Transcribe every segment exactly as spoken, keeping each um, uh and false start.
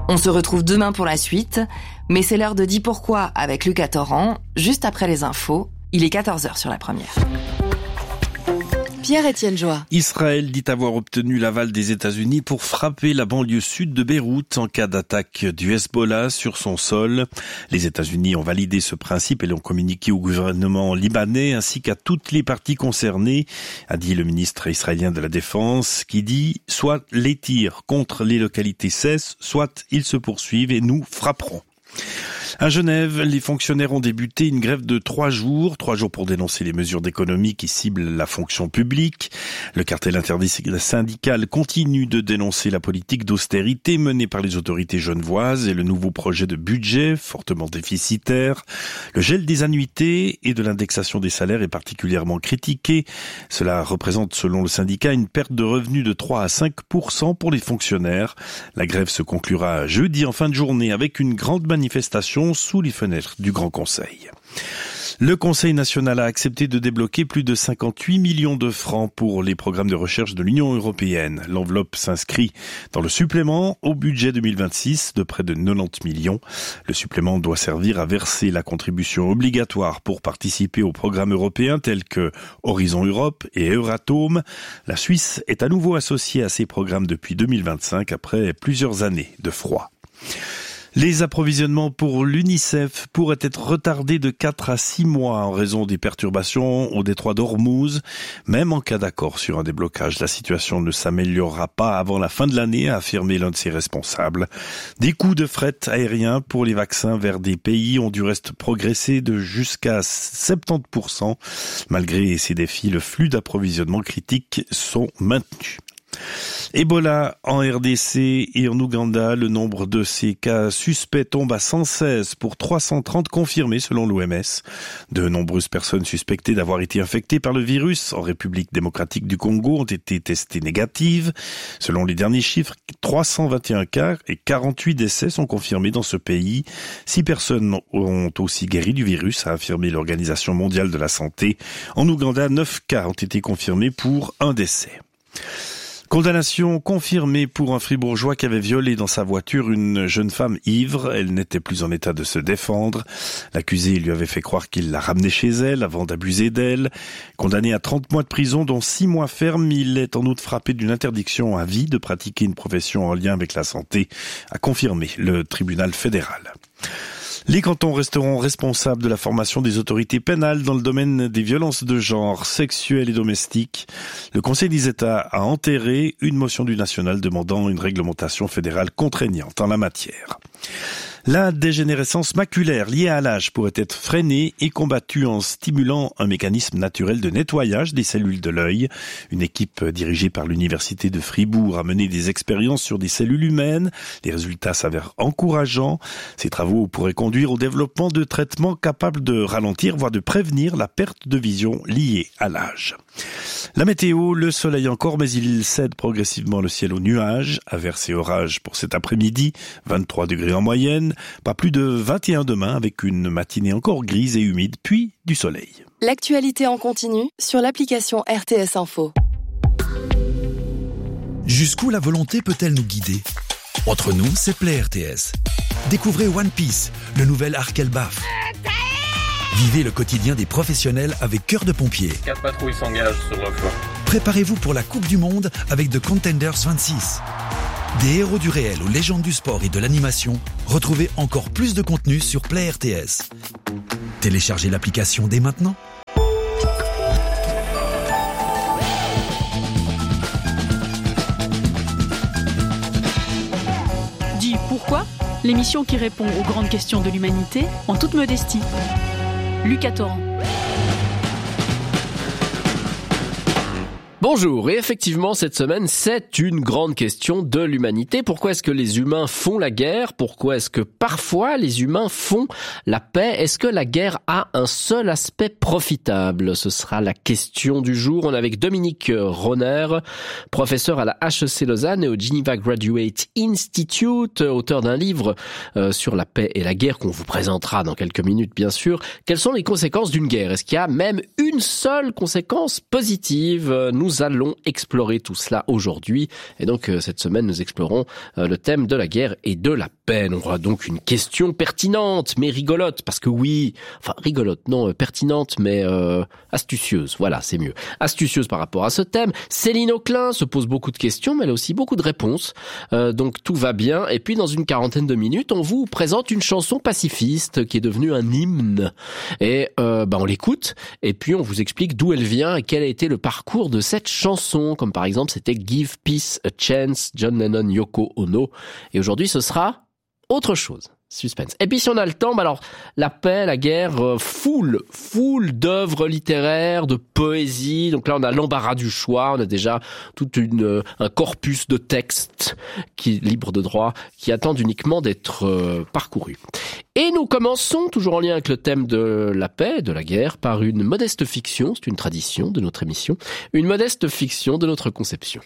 On se retrouve demain pour la suite, mais c'est l'heure de Dis pourquoi avec Lucas Torrent, juste après les infos. Il est quatorze heures sur la première. Pierre-Étienne Joie. Israël dit avoir obtenu l'aval des États-Unis pour frapper la banlieue sud de Beyrouth en cas d'attaque du Hezbollah sur son sol. Les États-Unis ont validé ce principe et l'ont communiqué au gouvernement libanais ainsi qu'à toutes les parties concernées, a dit le ministre israélien de la Défense, qui dit « Soit les tirs contre les localités cessent, soit ils se poursuivent et nous frapperons ». À Genève, les fonctionnaires ont débuté une grève de trois jours, trois jours pour dénoncer les mesures d'économie qui ciblent la fonction publique. Le cartel intersyndical continue de dénoncer la politique d'austérité menée par les autorités genevoises et le nouveau projet de budget fortement déficitaire. Le gel des annuités et de l'indexation des salaires est particulièrement critiqué. Cela représente, selon le syndicat, une perte de revenus de trois à cinq pour cent pour les fonctionnaires. La grève se conclura jeudi en fin de journée avec une grande manifestation sous les fenêtres du Grand Conseil. Le Conseil national a accepté de débloquer plus de cinquante-huit millions de francs pour les programmes de recherche de l'Union européenne. L'enveloppe s'inscrit dans le supplément au budget deux mille vingt-six de près de quatre-vingt-dix millions. Le supplément doit servir à verser la contribution obligatoire pour participer aux programmes européens tels que Horizon Europe et Euratom. La Suisse est à nouveau associée à ces programmes depuis deux mille vingt-cinq après plusieurs années de froid. Les approvisionnements pour l'UNICEF pourraient être retardés de quatre à six mois en raison des perturbations au détroit d'Ormuz. Même en cas d'accord sur un déblocage, la situation ne s'améliorera pas avant la fin de l'année, a affirmé l'un de ses responsables. Des coûts de fret aérien pour les vaccins vers des pays ont du reste progressé de jusqu'à soixante-dix pour cent. Malgré ces défis, le flux d'approvisionnement critique sont maintenus. Ebola en R D C et en Ouganda, le nombre de ces cas suspects tombe à cent seize pour trois cent trente confirmés selon l'O M S. De nombreuses personnes suspectées d'avoir été infectées par le virus en République démocratique du Congo ont été testées négatives. Selon les derniers chiffres, trois cent vingt et un cas et quarante-huit décès sont confirmés dans ce pays. Six personnes ont aussi guéri du virus, a affirmé l'Organisation mondiale de la santé. En Ouganda, neuf cas ont été confirmés pour un décès. Condamnation confirmée pour un fribourgeois qui avait violé dans sa voiture une jeune femme ivre. Elle n'était plus en état de se défendre. L'accusé lui avait fait croire qu'il l'a ramenée chez elle avant d'abuser d'elle. Condamné à trente mois de prison, dont six mois fermes, il est en outre frappé d'une interdiction à vie de pratiquer une profession en lien avec la santé, a confirmé le tribunal fédéral. Les cantons resteront responsables de la formation des autorités pénales dans le domaine des violences de genre, sexuelles et domestiques. Le Conseil des États a enterré une motion du national demandant une réglementation fédérale contraignante en la matière. La dégénérescence maculaire liée à l'âge pourrait être freinée et combattue en stimulant un mécanisme naturel de nettoyage des cellules de l'œil. Une équipe dirigée par l'Université de Fribourg a mené des expériences sur des cellules humaines. Les résultats s'avèrent encourageants. Ces travaux pourraient conduire au développement de traitements capables de ralentir, voire de prévenir la perte de vision liée à l'âge. La météo, le soleil encore, mais il cède progressivement le ciel aux nuages. Averses et orages pour cet après-midi, vingt-trois degrés en moyenne. Pas plus de vingt et un demain avec une matinée encore grise et humide, puis du soleil. L'actualité en continu sur l'application R T S Info. Jusqu'où la volonté peut-elle nous guider ? Entre nous, c'est Play R T S. Découvrez One Piece, le nouvel arc Elbaf. Vivez le quotidien des professionnels avec Cœur de Pompier. Quatre patrouilles s'engagent sur le flanc. Préparez-vous pour la Coupe du Monde avec The Contenders vingt-six. Des héros du réel aux légendes du sport et de l'animation, retrouvez encore plus de contenu sur Play R T S. Téléchargez l'application dès maintenant. Dis pourquoi ? L'émission qui répond aux grandes questions de l'humanité en toute modestie. Lucas Torrent. Bonjour, et effectivement cette semaine c'est une grande question de l'humanité. Pourquoi est-ce que les humains font la guerre ? Pourquoi est-ce que parfois les humains font la paix ? Est-ce que la guerre a un seul aspect profitable ? Ce sera la question du jour. On est avec Dominique Ronner, professeur à la H E C Lausanne et au Geneva Graduate Institute, auteur d'un livre euh, sur la paix et la guerre qu'on vous présentera dans quelques minutes bien sûr. Quelles sont les conséquences d'une guerre ? Est-ce qu'il y a même une seule conséquence positive ? Nous Nous allons explorer tout cela aujourd'hui. Et donc, euh, cette semaine, nous explorons euh, le thème de la guerre et de la paix. On aura donc une question pertinente, mais rigolote, parce que oui, enfin rigolote, non, euh, pertinente, mais euh, astucieuse. Voilà, c'est mieux. Astucieuse par rapport à ce thème. Céline Auclin se pose beaucoup de questions, mais elle a aussi beaucoup de réponses. Euh, donc, tout va bien. Et puis, dans une quarantaine de minutes, on vous présente une chanson pacifiste qui est devenue un hymne. Et euh, bah, on l'écoute, et puis on vous explique d'où elle vient et quel a été le parcours de cette chanson. Comme par exemple, c'était Give Peace a Chance, John Lennon, Yoko Ono. Et aujourd'hui, ce sera autre chose. Suspense. Et puis si on a le temps, bah alors la paix, la guerre, euh, foule, foule d'œuvres littéraires, de poésie. Donc là, on a l'embarras du choix. On a déjà tout une euh, un corpus de textes qui est libre de droit, qui attendent uniquement d'être euh, parcourus. Et nous commençons, toujours en lien avec le thème de la paix, de la guerre, par une modeste fiction. C'est une tradition de notre émission. Une modeste fiction de notre conception.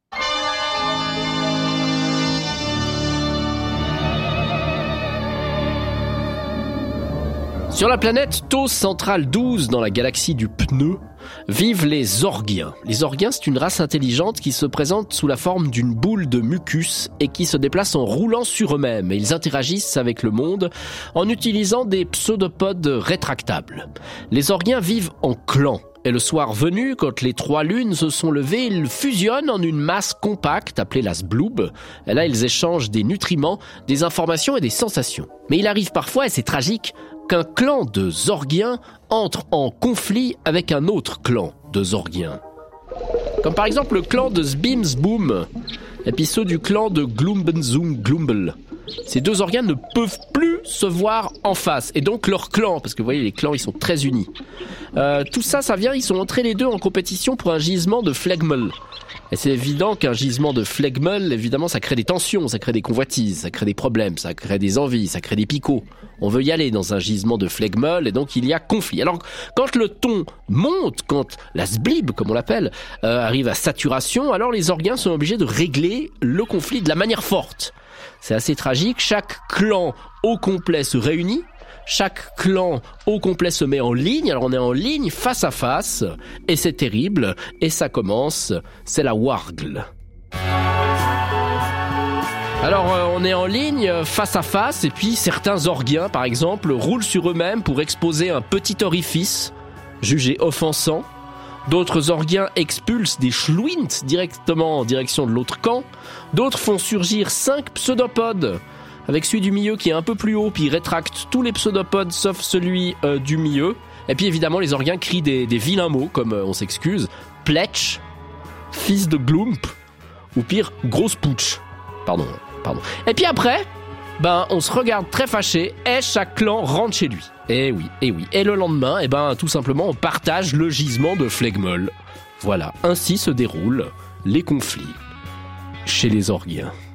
Sur la planète Tau Central douze, dans la galaxie du pneu, vivent les Orgiens. Les Orgiens, c'est une race intelligente qui se présente sous la forme d'une boule de mucus et qui se déplace en roulant sur eux-mêmes. Et ils interagissent avec le monde en utilisant des pseudopodes rétractables. Les Orgiens vivent en clans. Et le soir venu, quand les trois lunes se sont levées, ils fusionnent en une masse compacte appelée la Sbloob. Et là, ils échangent des nutriments, des informations et des sensations. Mais il arrive parfois, et c'est tragique, qu'un clan de Zorgiens entre en conflit avec un autre clan de Zorgiens. Comme par exemple le clan de Zbimzboom, et puis ceux du clan de Gloombenzum Gloombel. Ces deux Zorgiens ne peuvent plus se voir en face, et donc leur clan, parce que vous voyez, les clans, ils sont très unis. Euh, tout ça, ça vient, ils sont entrés les deux en compétition pour un gisement de Phlegmel. Et c'est évident qu'un gisement de Phlegmel, évidemment, ça crée des tensions, ça crée des convoitises, ça crée des problèmes, ça crée des envies, ça crée des picots. On veut y aller dans un gisement de Phlegmel, et donc il y a conflit. Alors, quand le ton monte, quand la sblib, comme on l'appelle, euh, arrive à saturation, alors les Orgiens sont obligés de régler le conflit de la manière forte. C'est assez tragique, chaque clan au complet se réunit, chaque clan au complet se met en ligne, alors on est en ligne face à face, et c'est terrible, et ça commence, c'est la wargle. Alors euh, on est en ligne face à face, et puis certains Orgiens par exemple roulent sur eux-mêmes pour exposer un petit orifice, jugé offensant. D'autres Orgiens expulsent des Schluints directement en direction de l'autre camp. D'autres font surgir cinq pseudopodes, avec celui du milieu qui est un peu plus haut, puis ils rétractent tous les pseudopodes sauf celui euh, du milieu. Et puis évidemment, les Orgiens crient des, des vilains mots, comme euh, on s'excuse, Pletch, fils de Gloomp, ou pire, grosse putsch. Pardon, pardon. Et puis après, ben on se regarde très fâché, et chaque clan rentre chez lui. Eh oui, eh oui. Et le lendemain, eh ben, tout simplement, on partage le gisement de Phlegmel. Voilà, ainsi se déroulent les conflits chez les Orgiens.